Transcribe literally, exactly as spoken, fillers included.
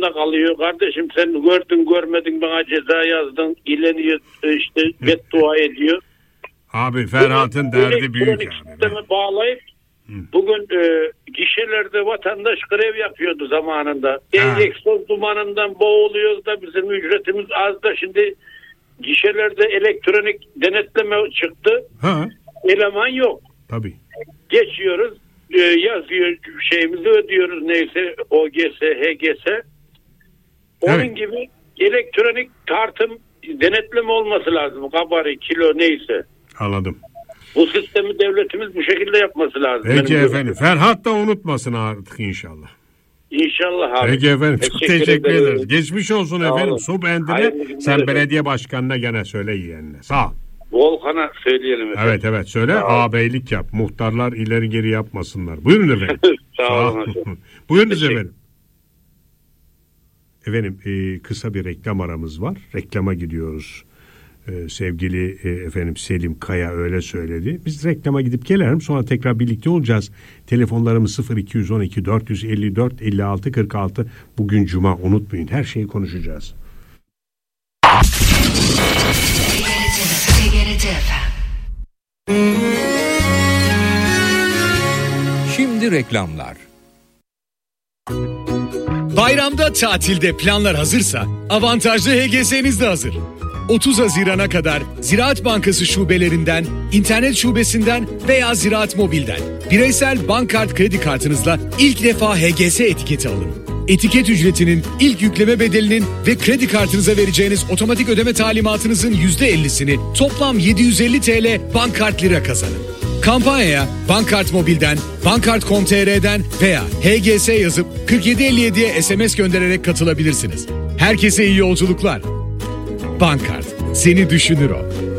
zorunda kalıyor. Kardeşim sen gördün görmedin bana ceza yazdın. İleniyor işte beddua ediyor. Abi Ferhat'ın derdi büyük abi. Sistemi bağlayıp bugün e, gişelerde vatandaş grev yapıyordu zamanında. Enjeksiyon dumanından boğuluyoruz da bizim ücretimiz az da şimdi gişelerde elektronik denetleme çıktı. Ha. Eleman yok. Tabii. Geçiyoruz. E, yazıyor şeyimizi ödüyoruz neyse O G S, H G S. Onun evet. gibi elektronik tartım denetleme olması lazım. Kabari, kilo neyse. Anladım. Bu sistemi devletimiz bu şekilde yapması lazım. Peki efendim. Görüşüm. Ferhat da unutmasın artık inşallah. İnşallah abi. Peki efendim. Çok teşekkür, teşekkür ederiz. ederiz. Geçmiş olsun Sağ efendim. Olun. Su bendine. Sen belediye başkanına gene söyle yeğenine. Sağ ol. Volkan'a söyleyelim efendim. Evet evet söyle ağabeylik yap. Muhtarlar ileri geri yapmasınlar. Buyurun efendim. Sağ, Sağ olun efendim. Buyurunuz efendim. Efendim e, kısa bir reklam aramız var. Reklama gidiyoruz. Ee, sevgili e, efendim Selim Kaya öyle söyledi. Biz reklama gidip gelelim sonra tekrar birlikte olacağız. Telefonlarımız sıfır iki on iki dört yüz elli dört elli altı kırk altı. Bugün Cuma unutmayın her şeyi konuşacağız. Şimdi reklamlar. Bayramda tatilde planlar hazırsa avantajlı H G S'niz de hazır. otuz Haziran'a kadar Ziraat Bankası şubelerinden, internet şubesinden veya Ziraat Mobil'den bireysel bankkart kredi kartınızla ilk defa H G S etiketi alın. Etiket ücretinin, ilk yükleme bedelinin ve kredi kartınıza vereceğiniz otomatik ödeme talimatınızın yüzde ellisini toplam yedi yüz elli TL bankkart lira kazanın. Kampanyaya Bankkart Mobil'den, bankkart nokta com nokta t r'den veya H G S yazıp kırk yedi elli yediye S M S göndererek katılabilirsiniz. Herkese iyi yolculuklar. Bankkart, seni düşünür o.